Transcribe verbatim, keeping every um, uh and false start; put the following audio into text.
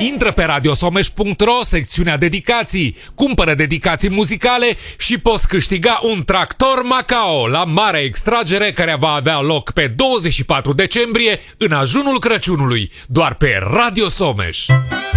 Intră pe radiosomeș punct ro, secțiunea dedicații, cumpără dedicații muzicale și poți câștiga un tractor Macao la marea extragere care va avea loc pe douăzeci și patru decembrie în ajunul Crăciunului, doar pe Radio Someș.